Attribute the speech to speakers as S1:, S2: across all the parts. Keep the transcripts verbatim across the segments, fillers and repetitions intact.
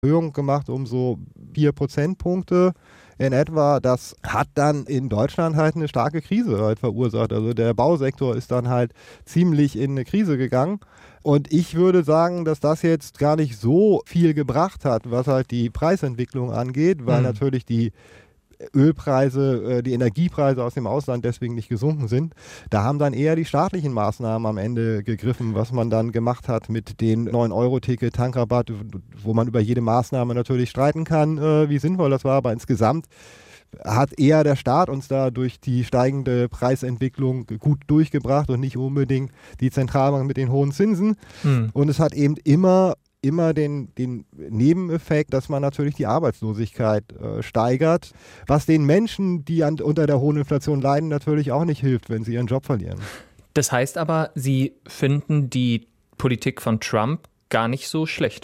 S1: Erhöhung gemacht um so vier Prozentpunkte in etwa. Das hat dann in Deutschland halt eine starke Krise halt verursacht. Also der Bausektor ist dann halt ziemlich in eine Krise gegangen. Und ich würde sagen, dass das jetzt gar nicht so viel gebracht hat, was halt die Preisentwicklung angeht, weil mhm. natürlich die Ölpreise, die Energiepreise aus dem Ausland deswegen nicht gesunken sind. Da haben dann eher die staatlichen Maßnahmen am Ende gegriffen, was man dann gemacht hat mit den neun Euro Ticket, Tankrabatt, wo man über jede Maßnahme natürlich streiten kann, wie sinnvoll das war, aber insgesamt hat eher der Staat uns da durch die steigende Preisentwicklung gut durchgebracht und nicht unbedingt die Zentralbank mit den hohen Zinsen. Hm. Und es hat eben immer immer den, den Nebeneffekt, dass man natürlich die Arbeitslosigkeit äh, steigert, was den Menschen, die an, unter der hohen Inflation leiden, natürlich auch nicht hilft, wenn sie ihren Job verlieren.
S2: Das heißt aber, Sie finden die Politik von Trump gar nicht so schlecht.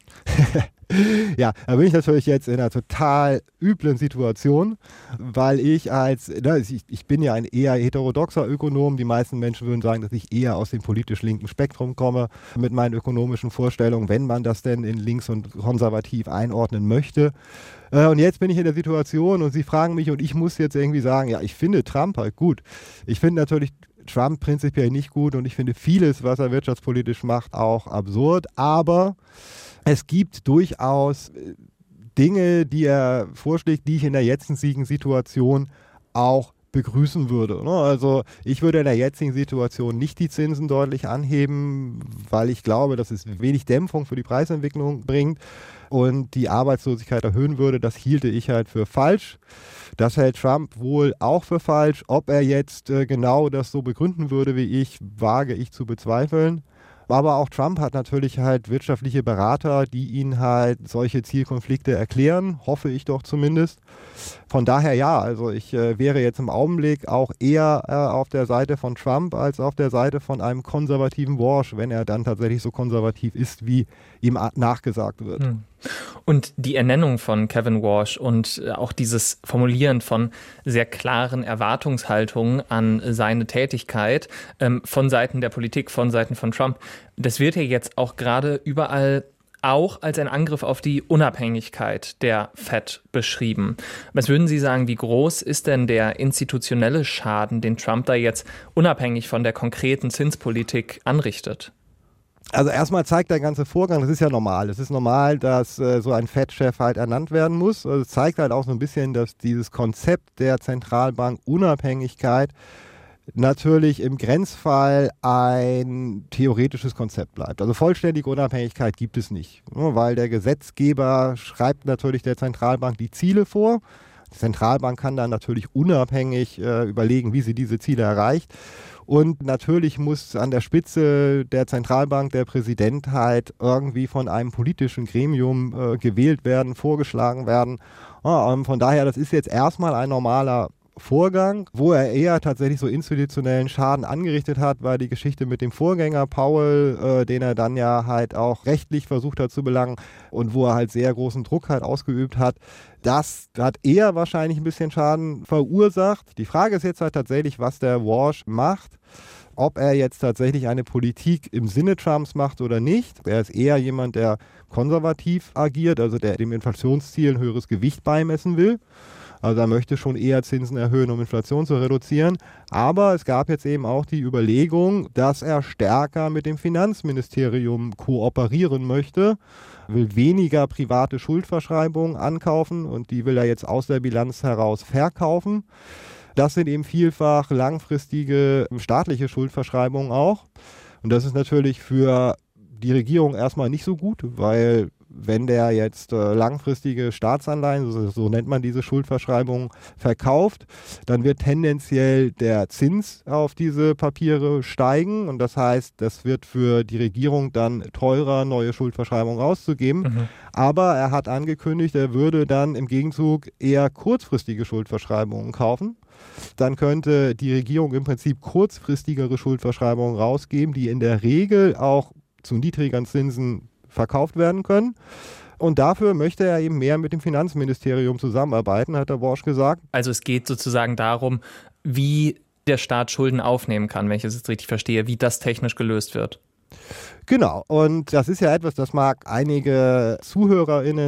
S1: Ja, da bin ich natürlich jetzt in einer total üblen Situation, weil ich als, ne, ich, ich bin ja ein eher heterodoxer Ökonom, die meisten Menschen würden sagen, dass ich eher aus dem politisch linken Spektrum komme mit meinen ökonomischen Vorstellungen, wenn man das denn in links und konservativ einordnen möchte. Und jetzt bin ich in der Situation und Sie fragen mich und ich muss jetzt irgendwie sagen, ja, ich finde Trump halt gut. Ich finde natürlich Trump prinzipiell nicht gut und ich finde vieles, was er wirtschaftspolitisch macht, auch absurd, aber es gibt durchaus Dinge, die er vorschlägt, die ich in der jetzigen Situation auch begrüßen würde. Also ich würde in der jetzigen Situation nicht die Zinsen deutlich anheben, weil ich glaube, dass es wenig Dämpfung für die Preisentwicklung bringt und die Arbeitslosigkeit erhöhen würde. Das hielte ich halt für falsch. Das hält Trump wohl auch für falsch. Ob er jetzt genau das so begründen würde wie ich, wage ich zu bezweifeln. Aber auch Trump hat natürlich halt wirtschaftliche Berater, die ihn halt solche Zielkonflikte erklären, hoffe ich doch zumindest. Von daher ja, also ich äh, wäre jetzt im Augenblick auch eher äh, auf der Seite von Trump als auf der Seite von einem konservativen Walsh, wenn er dann tatsächlich so konservativ ist, wie ihm nachgesagt wird. Hm.
S2: Und die Ernennung von Kevin Walsh und auch dieses Formulieren von sehr klaren Erwartungshaltungen an seine Tätigkeit ähm, von Seiten der Politik, von Seiten von Trump, das wird ja jetzt auch gerade überall auch als ein Angriff auf die Unabhängigkeit der Fed beschrieben. Was würden Sie sagen, wie groß ist denn der institutionelle Schaden, den Trump da jetzt unabhängig von der konkreten Zinspolitik anrichtet?
S1: Also erstmal zeigt der ganze Vorgang, das ist ja normal. Es ist normal, dass äh, so ein Fed-Chef halt ernannt werden muss. Also es zeigt halt auch so ein bisschen, dass dieses Konzept der Zentralbank-Unabhängigkeit natürlich im Grenzfall ein theoretisches Konzept bleibt. Also vollständige Unabhängigkeit gibt es nicht, weil der Gesetzgeber schreibt natürlich der Zentralbank die Ziele vor. Die Zentralbank kann dann natürlich unabhängig äh, überlegen, wie sie diese Ziele erreicht. Und natürlich muss an der Spitze der Zentralbank der Präsident halt irgendwie von einem politischen Gremium äh, gewählt werden, vorgeschlagen werden. Ja, von daher, das ist jetzt erstmal ein normaler Vorgang. Wo er eher tatsächlich so institutionellen Schaden angerichtet hat, war die Geschichte mit dem Vorgänger Powell, äh, den er dann ja halt auch rechtlich versucht hat zu belangen und wo er halt sehr großen Druck halt ausgeübt hat. Das hat eher wahrscheinlich ein bisschen Schaden verursacht. Die Frage ist jetzt halt tatsächlich, was der Walsh macht. Ob er jetzt tatsächlich eine Politik im Sinne Trumps macht oder nicht. Er ist eher jemand, der konservativ agiert, also der dem Inflationsziel ein höheres Gewicht beimessen will. Also er möchte schon eher Zinsen erhöhen, um Inflation zu reduzieren. Aber es gab jetzt eben auch die Überlegung, dass er stärker mit dem Finanzministerium kooperieren möchte, will weniger private Schuldverschreibungen ankaufen und die will er jetzt aus der Bilanz heraus verkaufen. Das sind eben vielfach langfristige staatliche Schuldverschreibungen auch. Und das ist natürlich für die Regierung erstmal nicht so gut, weil wenn der jetzt äh, langfristige Staatsanleihen, so, so nennt man diese Schuldverschreibungen, verkauft, dann wird tendenziell der Zins auf diese Papiere steigen und das heißt, das wird für die Regierung dann teurer, neue Schuldverschreibungen rauszugeben. Mhm. Aber er hat angekündigt, er würde dann im Gegenzug eher kurzfristige Schuldverschreibungen kaufen. Dann könnte die Regierung im Prinzip kurzfristigere Schuldverschreibungen rausgeben, die in der Regel auch zu niedrigeren Zinsen verkauft werden können. Und dafür möchte er eben mehr mit dem Finanzministerium zusammenarbeiten, hat der Walsh gesagt.
S2: Also es geht sozusagen darum, wie der Staat Schulden aufnehmen kann, wenn ich es jetzt richtig verstehe, wie das technisch gelöst wird.
S1: Genau, und das ist ja etwas, das mag einige ZuhörerInnen